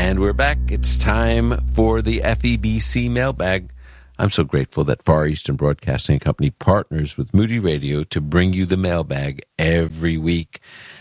And we're back. It's time for the FEBC mailbag. I'm so grateful that Far Eastern Broadcasting Company partners with Moody Radio to bring you the mailbag every week.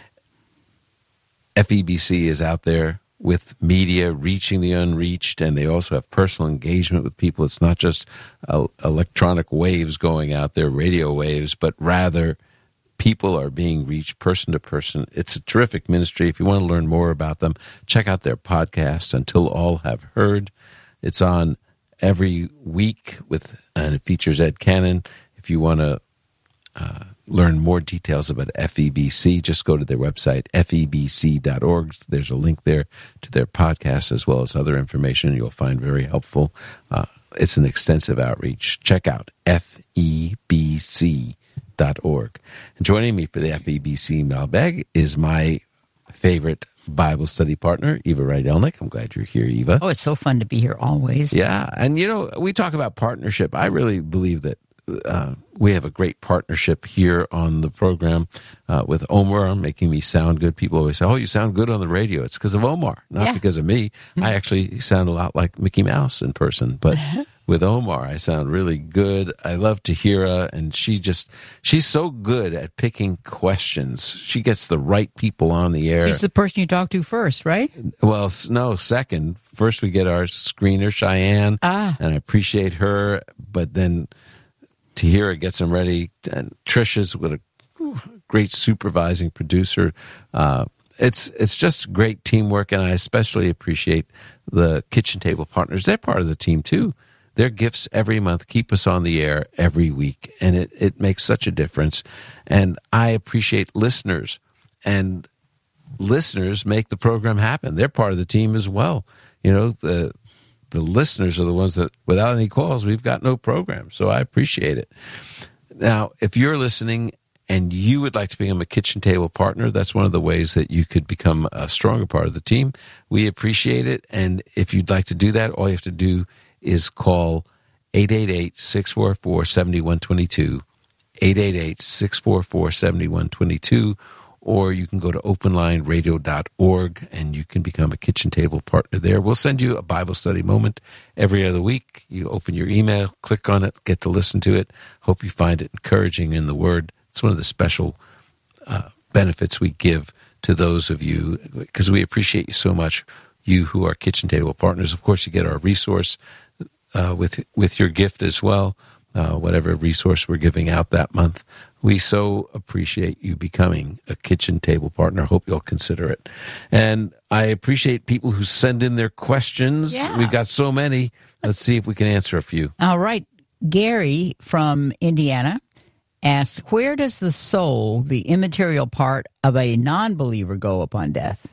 FEBC is out there with media reaching the unreached, and they also have personal engagement with people. It's not just electronic waves going out there, radio waves, but rather people are being reached person to person. It's a terrific ministry. If you want to learn more about them, check out their podcast, Until All Have Heard. It's on every week and it features Ed Cannon. If you want to learn more details about FEBC, just go to their website, febc.org. There's a link there to their podcast as well as other information you'll find very helpful. It's an extensive outreach. Check out febc.org. And joining me for the FEBC mailbag is my favorite Bible study partner, Eva Rydelnik. I'm glad you're here, Eva. Oh, it's so fun to be here always. Yeah, and we talk about partnership. I really believe that we have a great partnership here on the program with Omar, making me sound good. People always say, oh, you sound good on the radio. It's because of Omar, not because of me. I actually sound a lot like Mickey Mouse in person, but with Omar, I sound really good. I love Tahira, and she's so good at picking questions. She gets the right people on the air. She's the person you talk to first, right? Well, no, second. First we get our screener, Cheyenne, and I appreciate her, but then Tahira gets them ready, and Trisha's with a great supervising producer. It's just great teamwork, and I especially appreciate the kitchen table partners. They're part of the team, too. Their gifts every month keep us on the air every week, and it makes such a difference. And I appreciate listeners, and listeners make the program happen. They're part of the team as well. The listeners are the ones that, without any calls, we've got no program. So I appreciate it. Now, if you're listening and you would like to become a kitchen table partner, that's one of the ways that you could become a stronger part of the team. We appreciate it. And if you'd like to do that, all you have to do is call 888-644-7122, 888-644-7122, or you can go to openlineradio.org and you can become a kitchen table partner there. We'll send you a Bible study moment every other week. You open your email, click on it, get to listen to it. Hope you find it encouraging in the Word. It's one of the special benefits we give to those of you, because we appreciate you so much, you who are kitchen table partners. Of course, you get our resource with your gift as well, whatever resource we're giving out that month. We so appreciate you becoming a kitchen table partner. Hope you'll consider it. And I appreciate people who send in their questions. Yeah. We've got so many. Let's see if we can answer a few. All right. Gary from Indiana asks, where does the soul, the immaterial part of a non-believer, go upon death?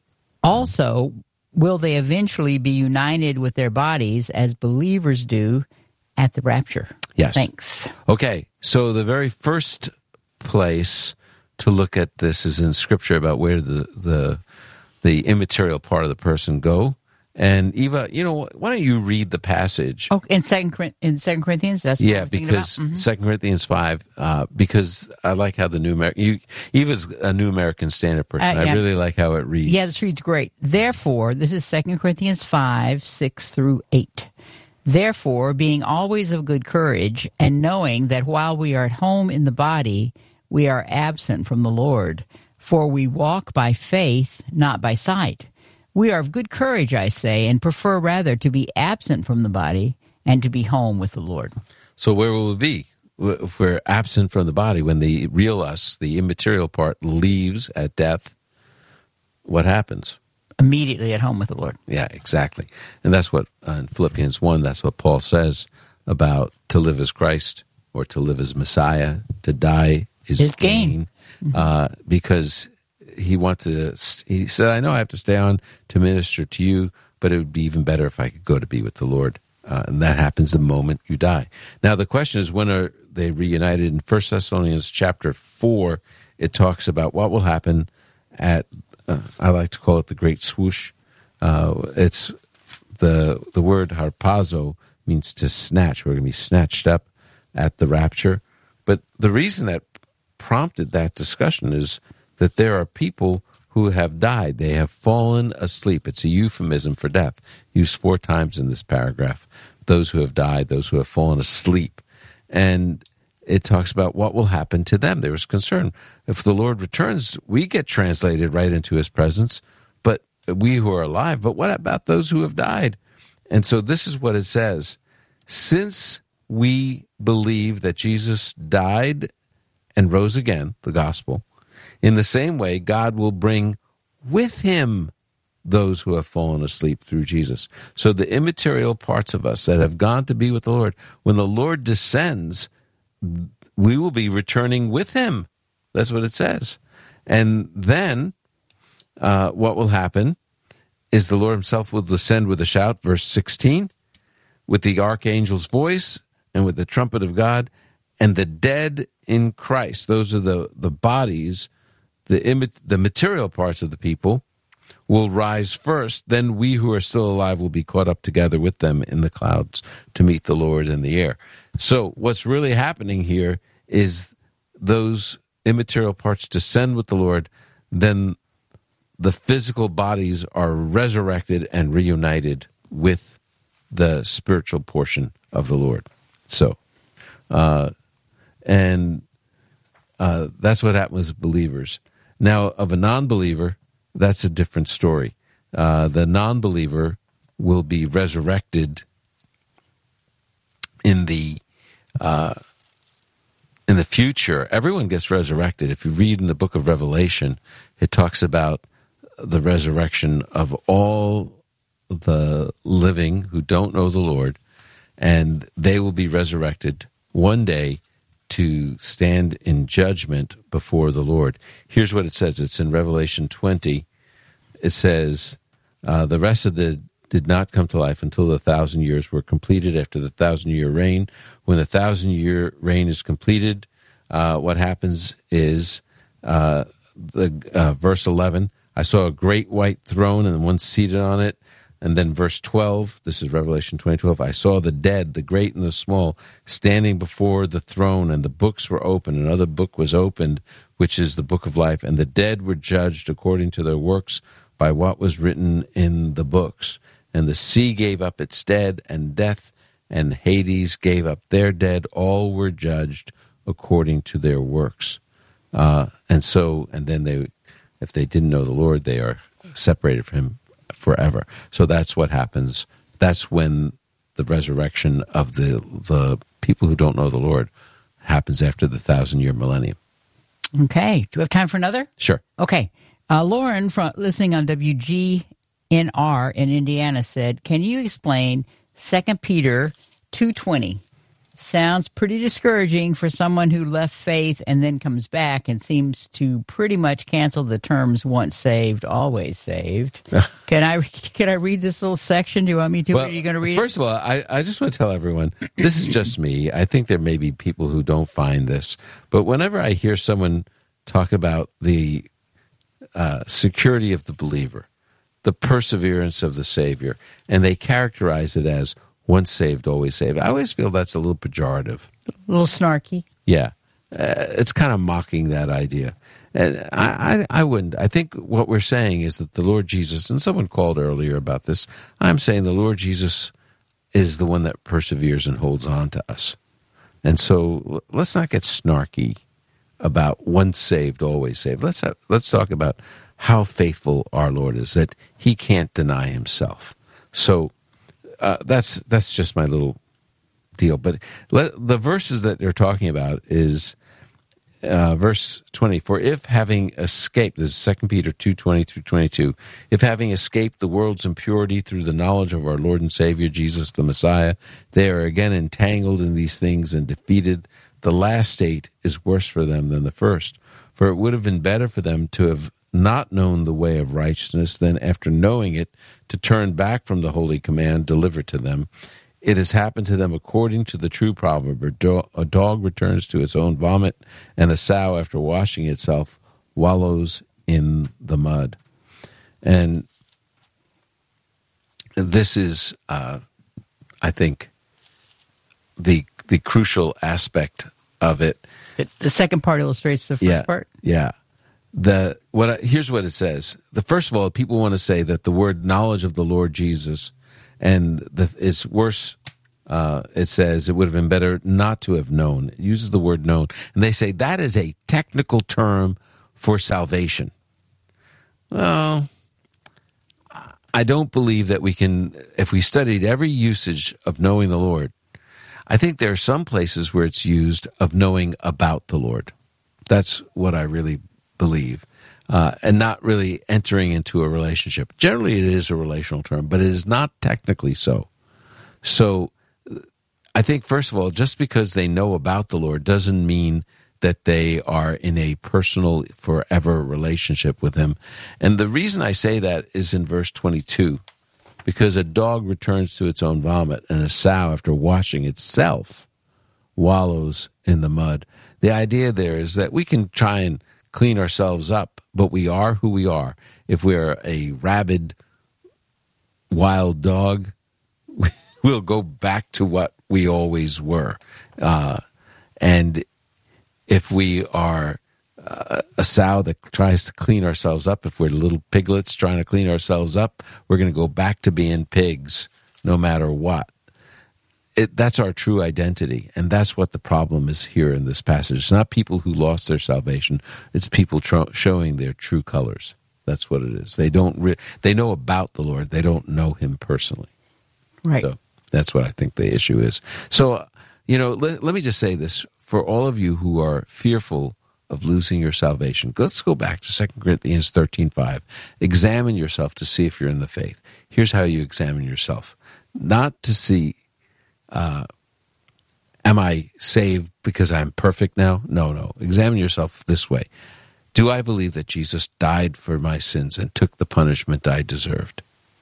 Also, will they eventually be united with their bodies as believers do at the rapture? Yes. Thanks. Okay, so the very first place to look at this is in Scripture about where the immaterial part of the person go. And Eva, why don't you read the passage? Oh, in 2 Corinthians? That's what I'm thinking because about? 2 Corinthians 5, because I like how the New American, Eva's a New American Standard person. I really like how it reads. Yeah, this reads great. Therefore, this is 2 Corinthians 5, 6 through 8. Therefore, being always of good courage, and knowing that while we are at home in the body, we are absent from the Lord. For we walk by faith, not by sight. We are of good courage, I say, and prefer rather to be absent from the body and to be home with the Lord. So where will we be? If we're absent from the body, when the real us, the immaterial part, leaves at death, what happens? Immediately at home with the Lord. Yeah, exactly. And that's what, in Philippians 1, that's what Paul says about to live as Christ or to live as Messiah, to die is gain. Mm-hmm. Because he said, I know I have to stay on to minister to you, but it would be even better if I could go to be with the Lord. And that happens the moment you die. Now, the question is, when are they reunited? In 1 Thessalonians chapter 4, it talks about what will happen at I like to call it the great swoosh. It's the word harpazo means to snatch. We're going to be snatched up at the rapture. But the reason that prompted that discussion is that there are people who have died. They have fallen asleep. It's a euphemism for death, used 4 times in this paragraph. Those who have died, those who have fallen asleep. And it talks about what will happen to them. There was concern. If the Lord returns, we get translated right into his presence, but we who are alive, but what about those who have died? And so this is what it says. Since we believe that Jesus died and rose again, the gospel, in the same way, God will bring with him those who have fallen asleep through Jesus. So the immaterial parts of us that have gone to be with the Lord, when the Lord descends, we will be returning with him. That's what it says. And then what will happen is the Lord himself will descend with a shout, verse 16, with the archangel's voice and with the trumpet of God, and the dead in Christ, those are the bodies, the material parts of the people, will rise first. Then we who are still alive will be caught up together with them in the clouds to meet the Lord in the air. So what's really happening here is those immaterial parts descend with the Lord, then the physical bodies are resurrected and reunited with the spiritual portion of the Lord. So, that's what happens with believers. Now, of a non-believer, that's a different story. The non-believer will be resurrected in the future. Everyone gets resurrected. If you read in the book of Revelation, it talks about the resurrection of all the living who don't know the Lord, and they will be resurrected one day to stand in judgment before the Lord. Here's what it says. It's in Revelation 20. It says, the rest of the did not come to life until the 1,000 years were completed after the 1,000-year reign. When the 1,000-year reign is completed, what happens is, verse 11, I saw a great white throne and one seated on it. And then verse 12, this is Revelation 20:12, I saw the dead, the great and the small, standing before the throne, and the books were opened. Another book was opened, which is the book of life. And the dead were judged according to their works by what was written in the books. And the sea gave up its dead, and death and Hades gave up their dead. All were judged according to their works. And then if they didn't know the Lord, they are separated from him forever. So that's what happens. That's when the resurrection of the people who don't know the Lord happens after the 1,000-year millennium. Okay. Do we have time for another? Sure. Okay. Lauren, listening on WGNR in Indiana, said, can you explain 2 Peter 2:20? Sounds pretty discouraging for someone who left faith and then comes back and seems to pretty much cancel the terms once saved, always saved. Can I read this little section? Do you want me to? Well, are you going to read first it? First of all, I just want to tell everyone, this is just me. I think there may be people who don't find this. But whenever I hear someone talk about the security of the believer, the perseverance of the Savior, and they characterize it as once saved, always saved, I always feel that's a little pejorative. A little snarky. Yeah. It's kind of mocking that idea. And I wouldn't. I think what we're saying is that the Lord Jesus, and someone called earlier about this, I'm saying the Lord Jesus is the one that perseveres and holds on to us. And so let's not get snarky about once saved, always saved. Let's talk about how faithful our Lord is, that he can't deny himself. So that's just my little deal. But the verses that they're talking about is verse 20. For if having escaped, this is 2 Peter 2:20 through 22, if having escaped the world's impurity through the knowledge of our Lord and Savior Jesus the Messiah, they are again entangled in these things and defeated, the last state is worse for them than the first. For it would have been better for them to have not known the way of righteousness than after knowing it to turn back from the holy command delivered to them. It has happened to them according to the true proverb, a dog returns to its own vomit, and a sow after washing itself wallows in the mud. And this is, I think, the crucial aspect of it. The second part illustrates the first part? Yeah. Here's what it says. First of all, people want to say that the word knowledge of the Lord Jesus, and it's worse. It says it would have been better not to have known. It uses the word known, and they say that is a technical term for salvation. Well, I don't believe that we can, if we studied every usage of knowing the Lord, I think there are some places where it's used of knowing about the Lord. That's what I really believe, and not really entering into a relationship. Generally, it is a relational term, but it is not technically so. So I think, first of all, just because they know about the Lord doesn't mean that they are in a personal, forever relationship with him. And the reason I say that is in verse 22, because a dog returns to its own vomit, and a sow, after washing itself, wallows in the mud. The idea there is that we can try and clean ourselves up, but we are who we are. If we're a rabid, wild dog, we'll go back to what we always were. And if we are a sow that tries to clean ourselves up, if we're little piglets trying to clean ourselves up, we're going to go back to being pigs no matter what. That's our true identity, and that's what the problem is here in this passage. It's not people who lost their salvation. It's people showing their true colors. That's what it is. They know about the Lord. They don't know him personally. Right. So that's what I think the issue is. So, let me just say this. For all of you who are fearful of losing your salvation, let's go back to 2 Corinthians 13:5. Examine yourself to see if you're in the faith. Here's how you examine yourself. Not to see, am I saved because I'm perfect now? No. Examine yourself this way. Do I believe that Jesus died for my sins and took the punishment I deserved?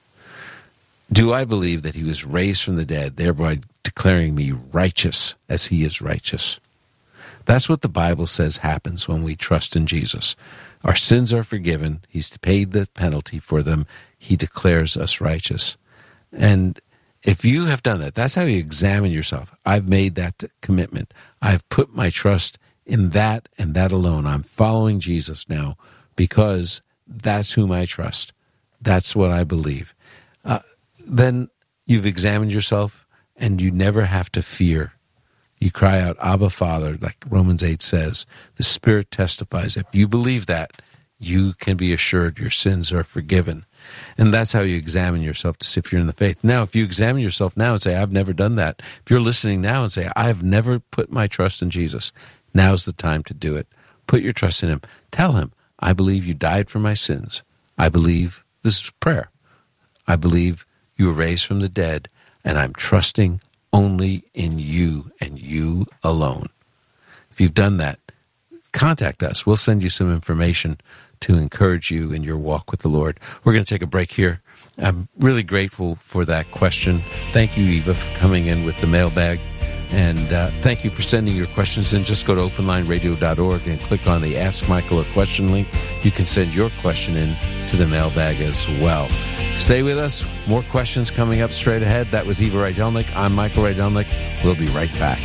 Do I believe that he was raised from the dead, thereby declaring me righteous as he is righteous? That's what the Bible says happens when we trust in Jesus. Our sins are forgiven. He's paid the penalty for them. He declares us righteous. And if you have done that, that's how you examine yourself. I've made that commitment. I've put my trust in that and that alone. I'm following Jesus now because that's whom I trust. That's what I believe. Then you've examined yourself, and you never have to fear. You cry out, Abba, Father, like Romans 8 says. The Spirit testifies. If you believe that, you can be assured your sins are forgiven. And that's how you examine yourself to see if you're in the faith. Now, if you examine yourself now and say, I've never done that. If you're listening now and say, I've never put my trust in Jesus, now's the time to do it. Put your trust in him. Tell him, I believe you died for my sins. I believe, this is prayer, I believe you were raised from the dead, and I'm trusting only in you and you alone. If you've done that, contact us. We'll send you some information to encourage you in your walk with the Lord. We're going to take a break here. I'm really grateful for that question. Thank you, Eva, for coming in with the mailbag. And thank you for sending your questions in. Just go to openlineradio.org and click on the Ask Michael a Question link. You can send your question in to the mailbag as well. Stay with us. More questions coming up straight ahead. That was Eva Rydelnik. I'm Michael Rydelnik. We'll be right back.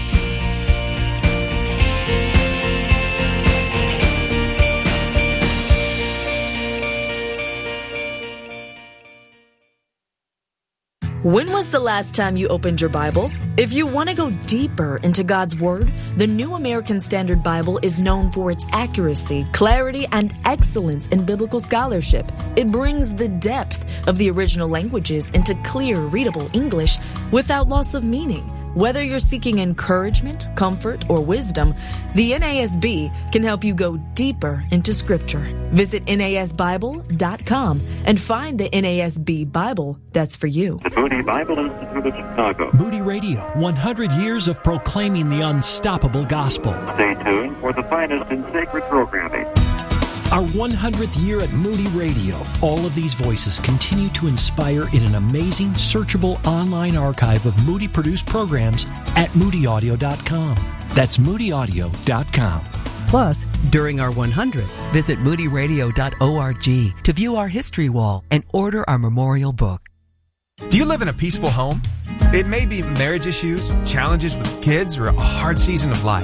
When was the last time you opened your Bible? If you want to go deeper into God's Word, the New American Standard Bible is known for its accuracy, clarity, and excellence in biblical scholarship. It brings the depth of the original languages into clear, readable English without loss of meaning. Whether you're seeking encouragement, comfort, or wisdom, the NASB can help you go deeper into Scripture. Visit NASBible.com and find the NASB Bible that's for you. The Moody Bible Institute of Chicago. Moody Radio, 100 years of proclaiming the unstoppable gospel. Stay tuned for the finest in sacred programming. Our 100th year at Moody Radio. All of these voices continue to inspire in an amazing, searchable online archive of Moody-produced programs at moodyaudio.com. That's moodyaudio.com. Plus, during our 100th, visit moodyradio.org to view our history wall and order our memorial book. Do you live in a peaceful home? It may be marriage issues, challenges with kids, or a hard season of life.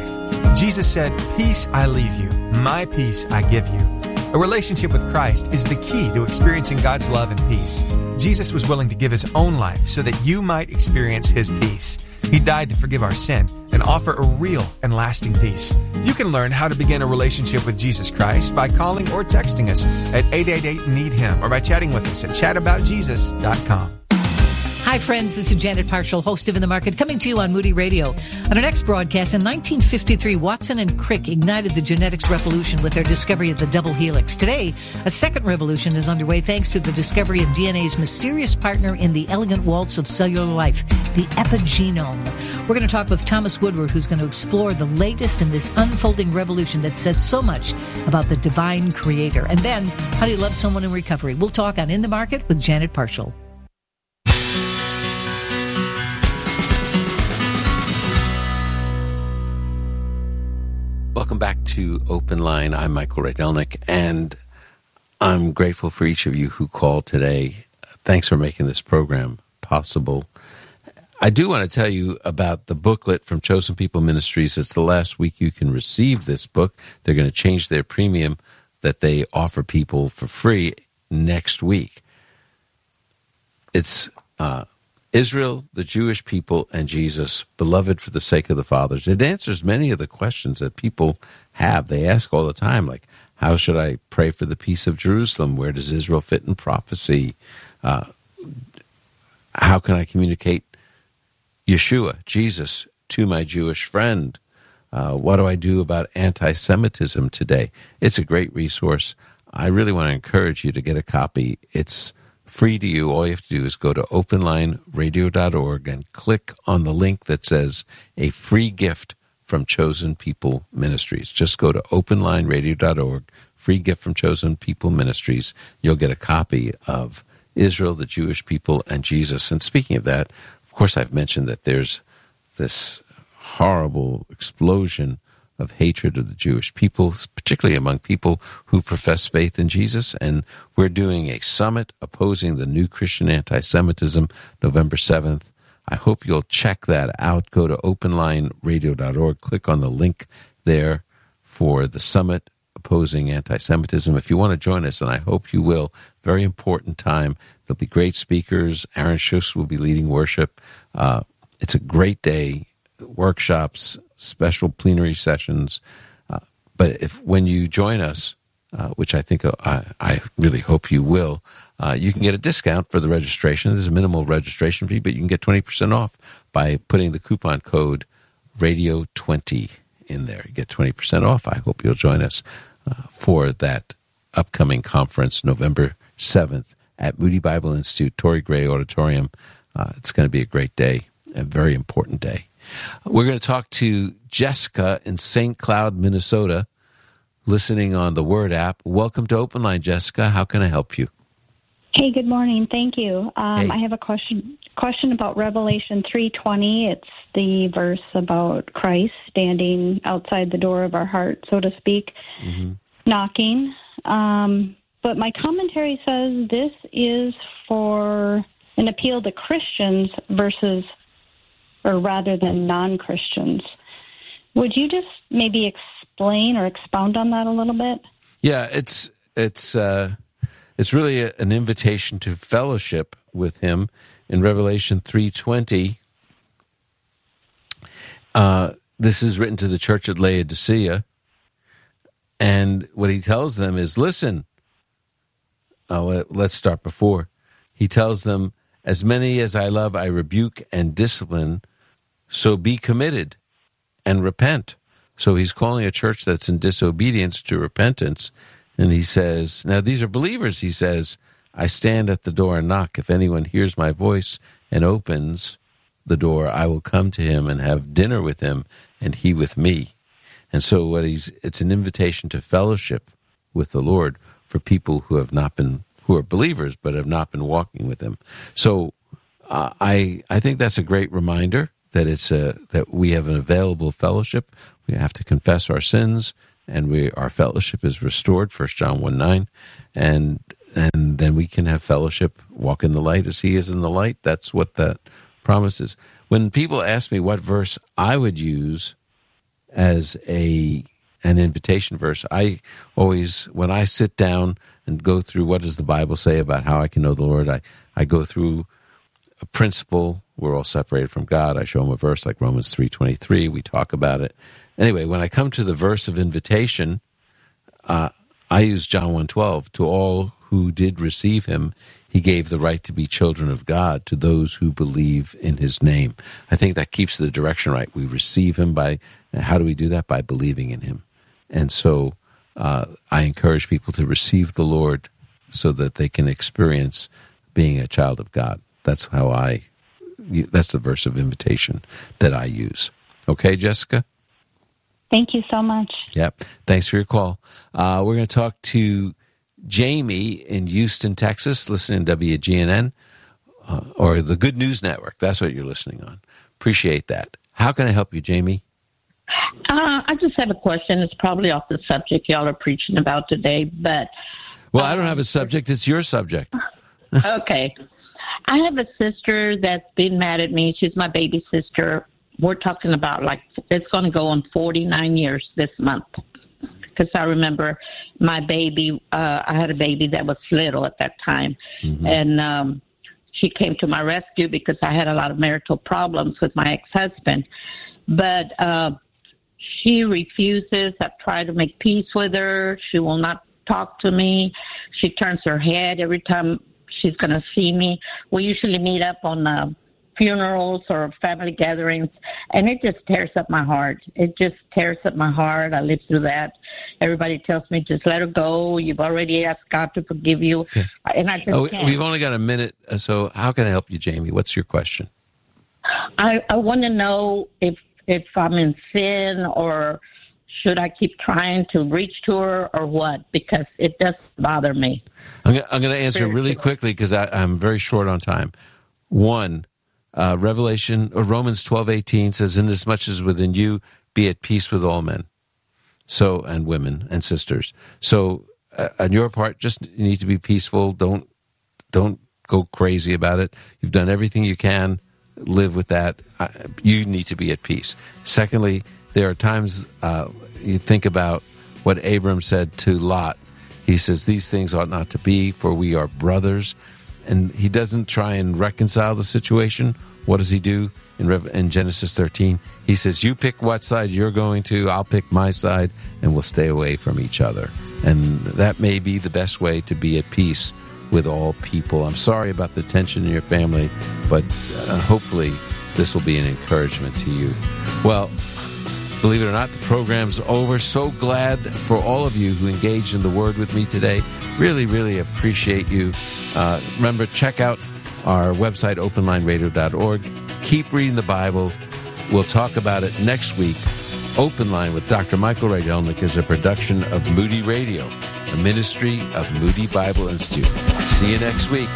Jesus said, "Peace I leave you, my peace I give you." A relationship with Christ is the key to experiencing God's love and peace. Jesus was willing to give his own life so that you might experience his peace. He died to forgive our sin and offer a real and lasting peace. You can learn how to begin a relationship with Jesus Christ by calling or texting us at 888-NEED-HIM or by chatting with us at chataboutjesus.com. Hi, friends. This is Janet Parshall, host of In the Market, coming to you on Moody Radio. On our next broadcast, in 1953, Watson and Crick ignited the genetics revolution with their discovery of the double helix. Today, a second revolution is underway thanks to the discovery of DNA's mysterious partner in the elegant waltz of cellular life, the epigenome. We're going to talk with Thomas Woodward, who's going to explore the latest in this unfolding revolution that says so much about the divine creator. And then, how do you love someone in recovery? We'll talk on In the Market with Janet Parshall. Welcome back to Open Line. I'm Michael Rydelnik, and I'm grateful for each of you who called today. Thanks for making this program possible. I do want to tell you about the booklet from Chosen People Ministries. It's the last week you can receive this book. They're going to change their premium that they offer people for free next week. It's Israel, the Jewish people, and Jesus, beloved for the sake of the fathers. It answers many of the questions that people have. They ask all the time, like, how should I pray for the peace of Jerusalem? Where does Israel fit in prophecy? How can I communicate Yeshua, Jesus, to my Jewish friend? What do I do about anti-Semitism today? It's a great resource. I really want to encourage you to get a copy. It's free to you. All you have to do is go to openlineradio.org and click on the link that says a free gift from Chosen People Ministries. Just go to openlineradio.org, free gift from Chosen People Ministries. You'll get a copy of Israel, the Jewish people, and Jesus. And speaking of that, of course, I've mentioned that there's this horrible explosion of hatred of the Jewish people, particularly among people who profess faith in Jesus. And we're doing a summit opposing the new Christian anti-Semitism, November 7th. I hope you'll check that out. Go to openlineradio.org. Click on the link there for the summit opposing anti-Semitism. If you want to join us, and I hope you will, very important time. There'll be great speakers. Aaron Schuss will be leading worship. It's a great day. Workshops, special plenary sessions. But when you join us, which I think I really hope you will, you can get a discount for the registration. There's a minimal registration fee, but you can get 20% off by putting the coupon code Radio20 in there. You get 20% off. I hope you'll join us for that upcoming conference, November 7th at Moody Bible Institute, Torrey Gray Auditorium. It's going to be a great day, a very important day. We're going to talk to Jessica in St. Cloud, Minnesota, listening on the Word app. Welcome to Open Line, Jessica. How can I help you? Hey, good morning. Thank you. Hey. I have a question about Revelation 3:20. It's the verse about Christ standing outside the door of our heart, so to speak, knocking. But my commentary says this is for an appeal to Christians rather than non-Christians. Would you just maybe explain or expound on that a little bit? Yeah, it's really an invitation to fellowship with Him in Revelation 3:20. This is written to the church at Laodicea, and what he tells them is, listen. Let's start before. He tells them, as many as I love, I rebuke and discipline. So be committed and repent. So he's calling a church that's in disobedience to repentance. And he says, now these are believers. He says, I stand at the door and knock. If anyone hears my voice and opens the door, I will come to him and have dinner with him and he with me. And so it's an invitation to fellowship with the Lord for people who are believers but have not been walking with him. So I think that's a great reminder that that we have an available fellowship. We have to confess our sins, and our fellowship is restored. 1 John 1:9, and then we can have fellowship, walk in the light as He is in the light. That's what that promise is. When people ask me what verse I would use as an invitation verse. I always, when I sit down and go through what does the Bible say about how I can know the Lord, I go through a principle. We're all separated from God. I show them a verse like Romans 3:23. We talk about it. Anyway, when I come to the verse of invitation, I use John 1:12. To all who did receive him, he gave the right to be children of God, to those who believe in his name. I think that keeps the direction right. We receive him by, how do we do that? By believing in him. And so I encourage people to receive the Lord so that they can experience being a child of God. That's that's the verse of invitation that I use. Okay, Jessica? Thank you so much. Yep. Thanks for your call. We're going to talk to Jamie in Houston, Texas, listening to WGNN, or the Good News Network. That's what you're listening on. Appreciate that. How can I help you, Jamie? I just have a question. It's probably off the subject y'all are preaching about today, but... Well, I don't have a subject. It's your subject. Okay. I have a sister that's been mad at me. She's my baby sister. We're talking about, it's going to go on 49 years this month. Because I remember my baby, I had a baby that was little at that time. Mm-hmm. And she came to my rescue because I had a lot of marital problems with my ex-husband. But she refuses. I've tried to make peace with her. She will not talk to me. She turns her head every time she's going to see me. We usually meet up on funerals or family gatherings, and it just tears up my heart. It just tears up my heart. I live through that. Everybody tells me, just let her go. You've already asked God to forgive you. Yeah. And I just can't. We've only got a minute, so how can I help you, Jamie? What's your question? I want to know if I'm in sin, or should I keep trying to reach to her, or what? Because it does bother me. I'm going to answer really quickly because I'm very short on time. One, Romans 12:18 says, "Inasmuch as within you, be at peace with all men." So, and women and sisters. So, on your part, just you need to be peaceful. Don't go crazy about it. You've done everything you can. Live with that. You need to be at peace. Secondly, there are times you think about what Abram said to Lot. He says, "These things ought not to be, for we are brothers." And he doesn't try and reconcile the situation. What does he do in Genesis 13? He says, you pick what side you're going to, I'll pick my side, and we'll stay away from each other. And that may be the best way to be at peace with all people. I'm sorry about the tension in your family, but hopefully this will be an encouragement to you. Well, believe it or not, the program's over. So glad for all of you who engaged in the Word with me today. Really, really appreciate you. Remember, check out our website, openlineradio.org. Keep reading the Bible. We'll talk about it next week. Open Line with Dr. Michael Rydelnik is a production of Moody Radio, a ministry of Moody Bible Institute. See you next week.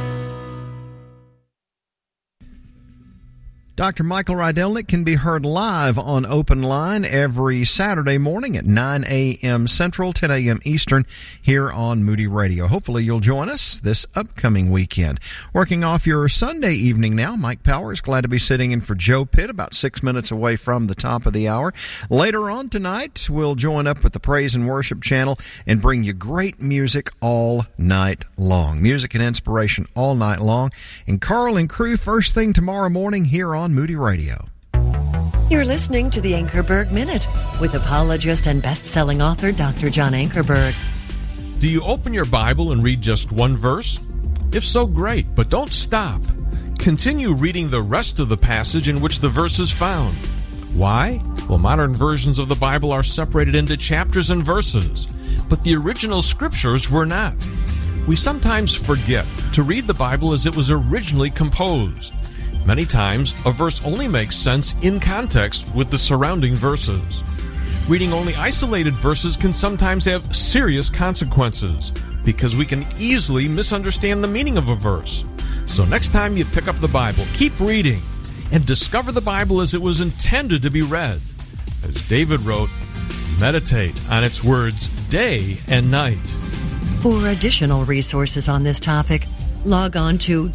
Dr. Michael Rydelnik can be heard live on Open Line every Saturday morning at 9 a.m. Central, 10 a.m. Eastern, here on Moody Radio. Hopefully you'll join us this upcoming weekend. Working off your Sunday evening now, Mike Powers, glad to be sitting in for Joe Pitt, about 6 minutes away from the top of the hour. Later on tonight, we'll join up with the Praise and Worship channel and bring you great music all night long. Music and inspiration all night long. And Carl and crew, first thing tomorrow morning here on Moody Radio. You're listening to the Ankerberg Minute with apologist and best-selling author Dr. John Ankerberg. Do you open your Bible and read just one verse? If so, great, but don't stop. Continue reading the rest of the passage in which the verse is found. Why? Well, modern versions of the Bible are separated into chapters and verses, but the original scriptures were not. We sometimes forget to read the Bible as it was originally composed. Many times, a verse only makes sense in context with the surrounding verses. Reading only isolated verses can sometimes have serious consequences because we can easily misunderstand the meaning of a verse. So next time you pick up the Bible, keep reading and discover the Bible as it was intended to be read. As David wrote, meditate on its words day and night. For additional resources on this topic, log on to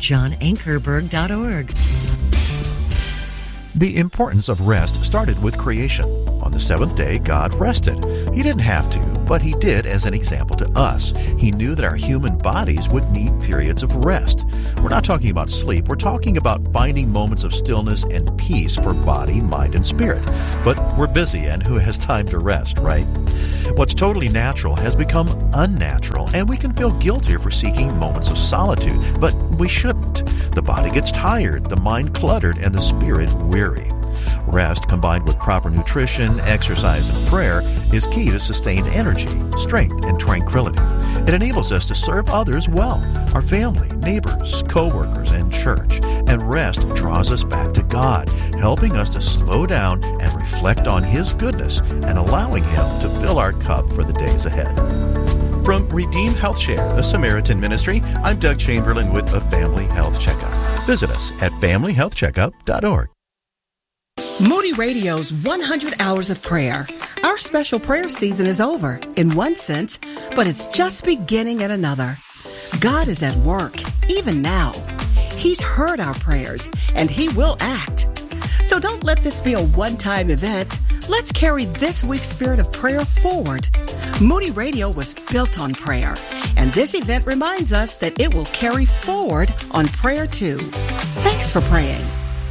johnankerberg.org. The importance of rest started with creation. On On the seventh day, God rested. He didn't have to, but he did as an example to us. He knew that our human bodies would need periods of rest. We're not talking about sleep. We're talking about finding moments of stillness and peace for body, mind, and spirit. But we're busy, and who has time to rest, right? What's totally natural has become unnatural, and we can feel guilty for seeking moments of solitude, but we shouldn't. The body gets tired, the mind cluttered, and the spirit weary. Rest, combined with proper nutrition, exercise, and prayer, is key to sustained energy, strength, and tranquility. It enables us to serve others well, our family, neighbors, co-workers, and church. And rest draws us back to God, helping us to slow down and reflect on His goodness and allowing Him to fill our cup for the days ahead. From Redeem Health Share, a Samaritan ministry, I'm Doug Chamberlain with a Family Health Checkup. Visit us at familyhealthcheckup.org. Moody Radio's 100 Hours of Prayer. Our special prayer season is over, in one sense, but it's just beginning in another. God is at work, even now. He's heard our prayers, and He will act. So don't let this be a one-time event. Let's carry this week's spirit of prayer forward. Moody Radio was built on prayer, and this event reminds us that it will carry forward on prayer too. Thanks for praying.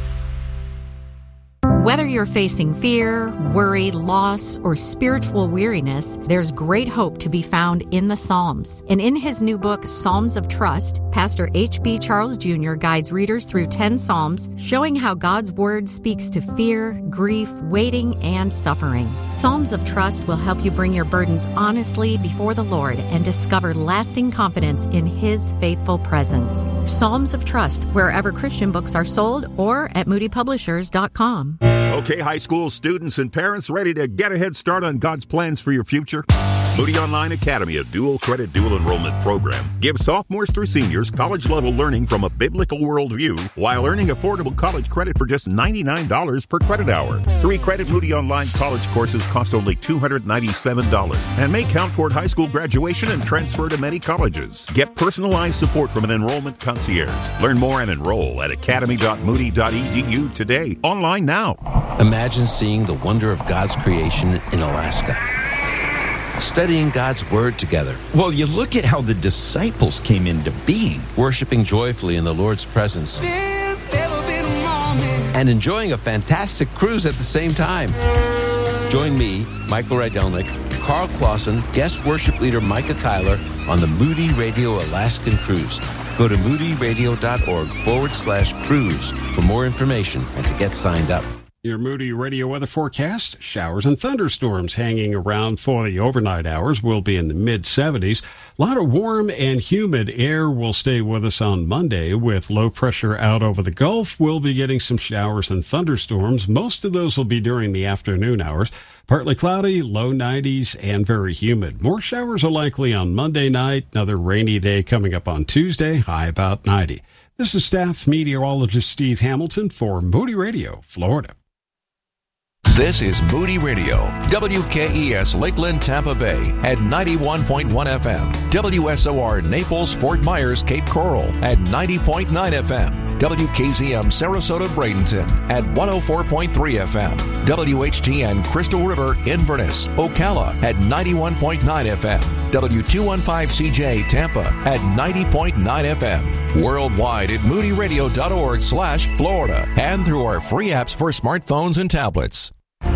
Whether you're facing fear, worry, loss, or spiritual weariness, there's great hope to be found in the Psalms. And in his new book, Psalms of Trust, Pastor H.B. Charles Jr. guides readers through 10 Psalms, showing how God's Word speaks to fear, grief, waiting, and suffering. Psalms of Trust will help you bring your burdens honestly before the Lord and discover lasting confidence in His faithful presence. Psalms of Trust, wherever Christian books are sold, or at moodypublishers.com. Okay, high school students and parents ready to get a head start on God's plans for your future? Moody Online Academy, a dual credit, dual enrollment program, gives sophomores through seniors college-level learning from a biblical worldview while earning affordable college credit for just $99 per credit hour. 3 credit Moody Online college courses cost only $297 and may count toward high school graduation and transfer to many colleges. Get personalized support from an enrollment concierge. Learn more and enroll at academy.moody.edu today. Online now. Imagine seeing the wonder of God's creation in Alaska. Studying God's Word together. Well, you look at how the disciples came into being. Worshiping joyfully in the Lord's presence. And enjoying a fantastic cruise at the same time. Join me, Michael Rydelnik, Carl Clausen, guest worship leader Micah Tyler on the Moody Radio Alaskan Cruise. Go to moodyradio.org/cruise for more information and to get signed up. Your Moody Radio weather forecast, showers and thunderstorms hanging around for the overnight hours. Will be in the mid-70s. A lot of warm and humid air will stay with us on Monday. With low pressure out over the Gulf, we'll be getting some showers and thunderstorms. Most of those will be during the afternoon hours. Partly cloudy, low 90s, and very humid. More showers are likely on Monday night. Another rainy day coming up on Tuesday, high about 90. This is staff meteorologist Steve Hamilton for Moody Radio, Florida. This is Moody Radio, WKES Lakeland, Tampa Bay at 91.1 FM, WSOR Naples, Fort Myers, Cape Coral at 90.9 FM, WKZM Sarasota, Bradenton at 104.3 FM, WHTN Crystal River, Inverness, Ocala at 91.9 FM, W215CJ Tampa at 90.9 FM, worldwide at moodyradio.org/Florida, and through our free apps for smartphones and tablets.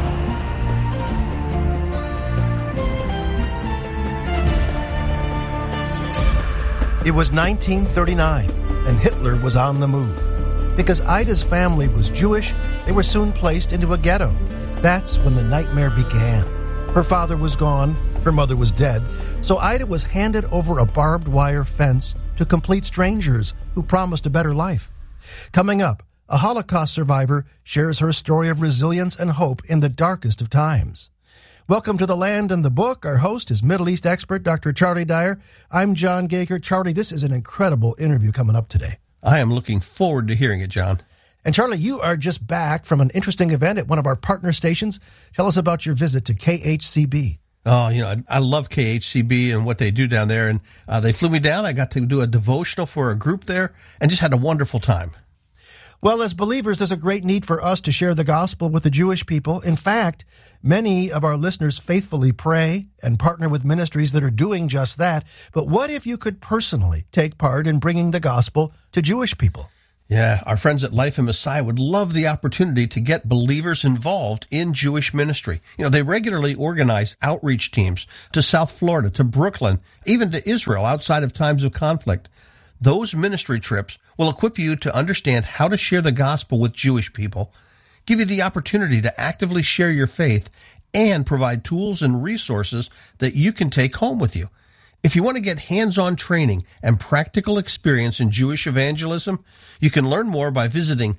It was 1939, and Hitler was on the move. Because Ida's family was Jewish, they were soon placed into a ghetto. That's when the nightmare began. Her father was gone, her mother was dead, so Ida was handed over a barbed wire fence to complete strangers who promised a better life. Coming up, a Holocaust survivor shares her story of resilience and hope in the darkest of times. Welcome to The Land and the Book. Our host is Middle East expert Dr. Charlie Dyer. I'm John Gager. Charlie, this is an incredible interview coming up today. I am looking forward to hearing it, John. And Charlie, you are just back from an interesting event at one of our partner stations. Tell us about your visit to KHCB. Oh, I love KHCB and what they do down there. And they flew me down. I got to do a devotional for a group there and just had a wonderful time. Well, as believers, there's a great need for us to share the gospel with the Jewish people. In fact, many of our listeners faithfully pray and partner with ministries that are doing just that. But what if you could personally take part in bringing the gospel to Jewish people? Yeah, our friends at Life in Messiah would love the opportunity to get believers involved in Jewish ministry. They regularly organize outreach teams to South Florida, to Brooklyn, even to Israel outside of times of conflict. Those ministry trips will equip you to understand how to share the gospel with Jewish people, give you the opportunity to actively share your faith, and provide tools and resources that you can take home with you. If you want to get hands-on training and practical experience in Jewish evangelism, you can learn more by visiting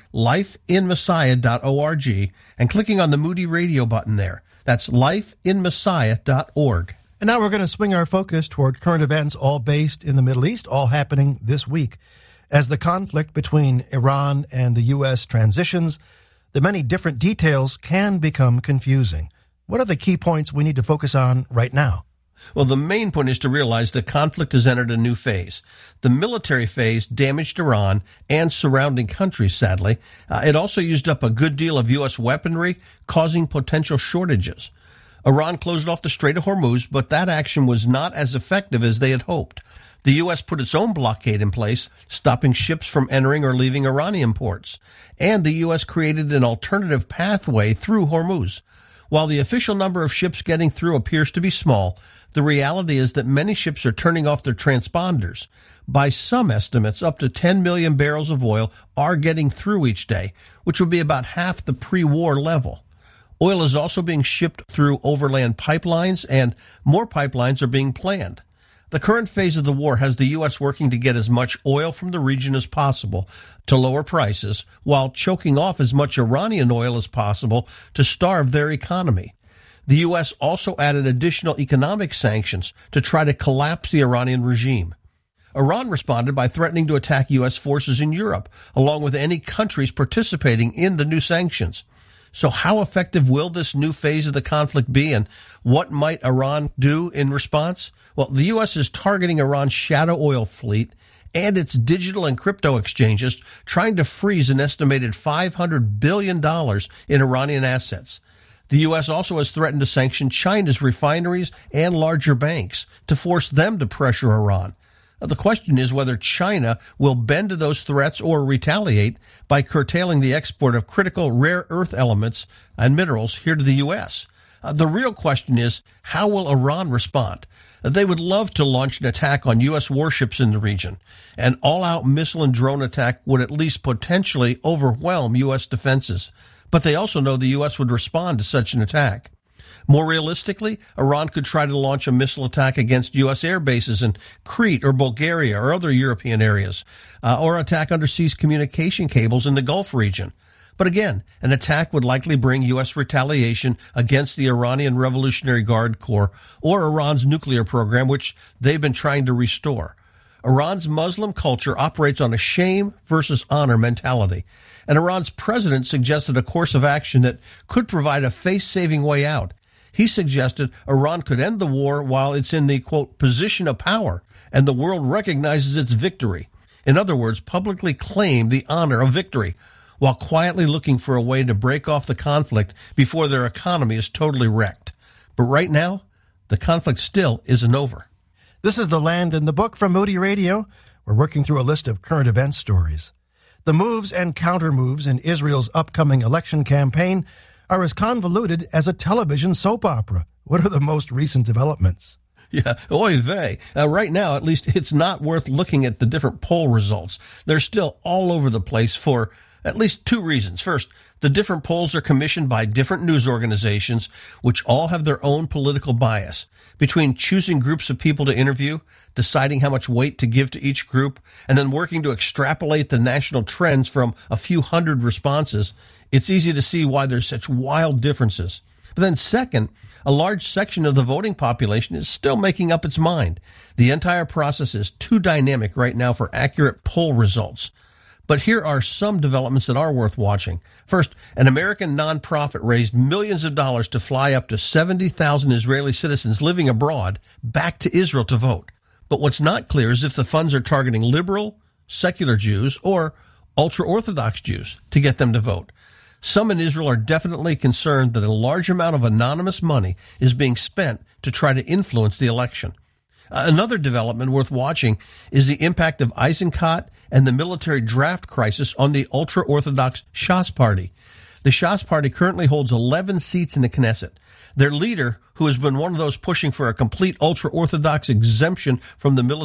lifeinmessiah.org and clicking on the Moody Radio button there. That's lifeinmessiah.org. And now we're going to swing our focus toward current events, all based in the Middle East, all happening this week. As the conflict between Iran and the U.S. transitions, the many different details can become confusing. What are the key points we need to focus on right now? Well, the main point is to realize the conflict has entered a new phase. The military phase damaged Iran and surrounding countries, sadly. It also used up a good deal of U.S. weaponry, causing potential shortages. Iran closed off the Strait of Hormuz, but that action was not as effective as they had hoped. The U.S. put its own blockade in place, stopping ships from entering or leaving Iranian ports. And the U.S. created an alternative pathway through Hormuz. While the official number of ships getting through appears to be small, the reality is that many ships are turning off their transponders. By some estimates, up to 10 million barrels of oil are getting through each day, which would be about half the pre-war level. Oil is also being shipped through overland pipelines, and more pipelines are being planned. The current phase of the war has the U.S. working to get as much oil from the region as possible to lower prices, while choking off as much Iranian oil as possible to starve their economy. The U.S. also added additional economic sanctions to try to collapse the Iranian regime. Iran responded by threatening to attack U.S. forces in Europe, along with any countries participating in the new sanctions. So how effective will this new phase of the conflict be, and what might Iran do in response? Well, the U.S. is targeting Iran's shadow oil fleet and its digital and crypto exchanges, trying to freeze an estimated $500 billion in Iranian assets. The U.S. also has threatened to sanction China's refineries and larger banks to force them to pressure Iran. The question is whether China will bend to those threats or retaliate by curtailing the export of critical rare earth elements and minerals here to the U.S. The real question is, how will Iran respond? They would love to launch an attack on U.S. warships in the region. An all-out missile and drone attack would at least potentially overwhelm U.S. defenses. But they also know the U.S. would respond to such an attack. More realistically, Iran could try to launch a missile attack against U.S. air bases in Crete or Bulgaria or other European areas, or attack undersea communication cables in the Gulf region. But again, an attack would likely bring U.S. retaliation against the Iranian Revolutionary Guard Corps or Iran's nuclear program, which they've been trying to restore. Iran's Muslim culture operates on a shame versus honor mentality, and Iran's president suggested a course of action that could provide a face-saving way out. He suggested Iran could end the war while it's in the, quote, position of power, and the world recognizes its victory. In other words, publicly claim the honor of victory, while quietly looking for a way to break off the conflict before their economy is totally wrecked. But right now, the conflict still isn't over. This is The Land and the Book from Moody Radio. We're working through a list of current event stories. The moves and counter-moves in Israel's upcoming election campaign are as convoluted as a television soap opera. What are the most recent developments? Yeah, oy vey. Right now, at least, it's not worth looking at the different poll results. They're still all over the place for at least two reasons. First, the different polls are commissioned by different news organizations, which all have their own political bias. Between choosing groups of people to interview, deciding how much weight to give to each group, and then working to extrapolate the national trends from a few hundred responses, it's easy to see why there's such wild differences. But then second, a large section of the voting population is still making up its mind. The entire process is too dynamic right now for accurate poll results. But here are some developments that are worth watching. First, an American nonprofit raised millions of dollars to fly up to 70,000 Israeli citizens living abroad back to Israel to vote. But what's not clear is if the funds are targeting liberal, secular Jews, or ultra-Orthodox Jews to get them to vote. Some in Israel are definitely concerned that a large amount of anonymous money is being spent to try to influence the election. Another development worth watching is the impact of Eisenkot and the military draft crisis on the ultra-Orthodox Shas Party. The Shas Party currently holds 11 seats in the Knesset. Their leader, who has been one of those pushing for a complete ultra-Orthodox exemption from the military